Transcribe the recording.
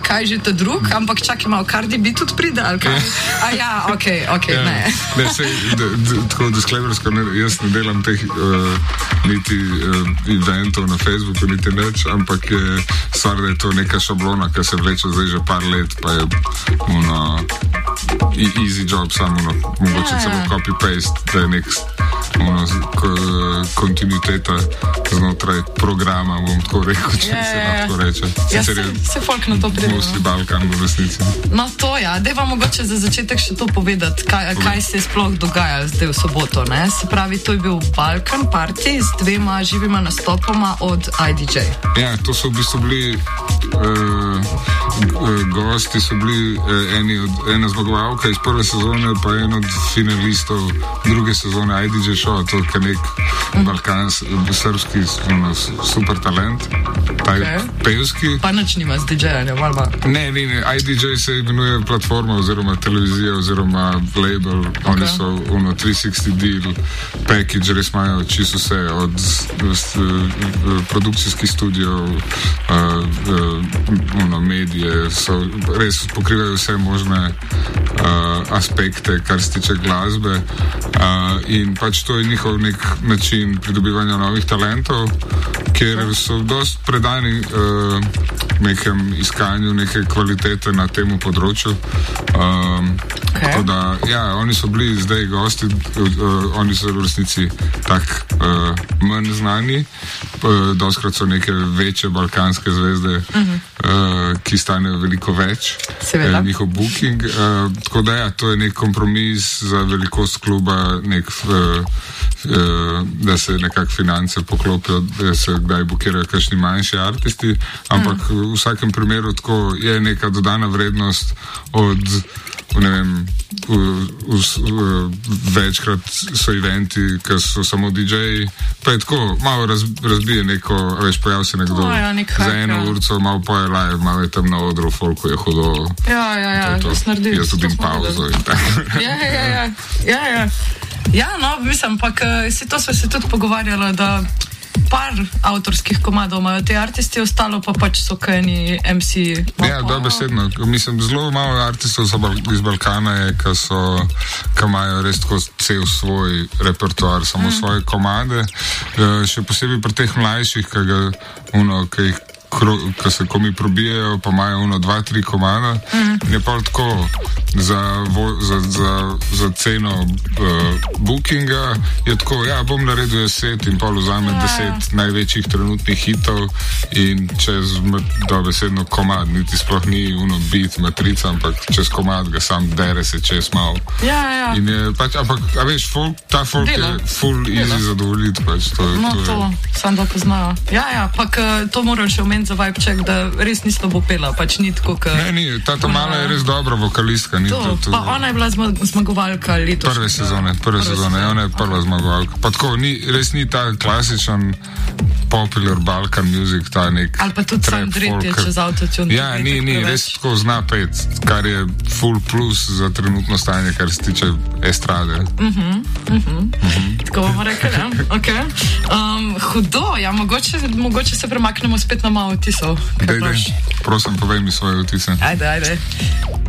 kaj že to drug, ampak čakaj malo, Cardi B tudi pride, ali kaj? Ne. Ne, sej, tako disclaimersko, jaz ne delam teh niti eventov na Facebooku, niti neč, ampak je stvar, da je to neka šablona, ki se vleče zdaj že par let, pa je easy job, samo mogoče celo copy-paste, da je nek kontinuiteta znotraj programa, bom tako rekel, če se lahko reče. Se folk na to pride. Mostly Balkan v resnici. No to dajva mogoče za začetek še to povedati, kaj se je sploh dogajalo zdaj v soboto, ne? Se pravi, to je bil Balkan Party z 2 živima nastopoma od IDJ. Ja, to so v bistvu bili gosti, so bili ena zmagovalka iz prve sezone, pa en od finalistov druge sezone IDJ Show, to je nek balkanski super talent, ta je pevski. Pa nič nima z DJ-anjem, ali pa? Ne, IDJ se imenuje platforma oziroma televizija oziroma label, oni so 360 deal package, res imajo čisto vse od produkcijskih studiov, medije, res pokrivajo vse možne aspekte, kar se tiče glasbe, in pač to je njihov nek način pridobivanja novih talentov, kjer so dost predani nekem iskanju neke kvalitete na temu področju. Tako da, oni so bili zdaj gosti, oni so v resnici manj znani, dostkrat so neke večje balkanske zvezde, ki stanejo veliko več, njihov booking, tako da to je nek kompromis za velikost kluba, da se nekako finance poklopijo, da se kdaj bookirajo kakšni manjši artisti, ampak v vsakem primeru tako je neka dodana vrednost od, ne vem, večkrat so eventi, ki so samo DJ-ji, pa je tako, malo razbije neko, veš, pojav se nekdo za eno urco, malo poje live, malo je tam na odru, folku je hudo. Jaz tudi pauzo in tako. Mislim, ampak to smo se tudi pogovarjali, da par avtorskih komadov imajo te artisti, ostalo pa pač so kajni MC. Dobesedno. Mislim, zelo malo artistov iz Balkana je, ki imajo res tako cel svoj repertoar, samo svoje komade. Še posebej pri teh mlajših, ki se komi probijajo, pa imajo 2-3 komada, je pa tako za ceno bookinga je tako, bom naredil set in pol vzame 10 največjih trenutnih hitov in čez dobesedno komad, niti sploh ni beat matrica, ampak čez komad ga sam dere se čez malo. In je pač, ampak, a veš, ta folk je full easy zadovoljiti, pač to sam da poznajo. Pak to moram še omeniti za vibe check, da res nisem bo pela, pač ni tako, Ne, ta mala je res dobra vokalistka. Pa ona je bila zmagovalka letos. Prve sezone, ona je prva zmagovalka. Pa tako, res ni ta klasičen popular Balkan music, ta nek ali pa tudi sam dretje čez autotune. Ni, res tako zna pet, kar je full plus za trenutno stanje, kar se tiče estrade. Tako bomo rekli, ok. Hudo, mogoče se premaknemo spet na malo vtisov. Prosim, povej mi svoje vtise. Ajde.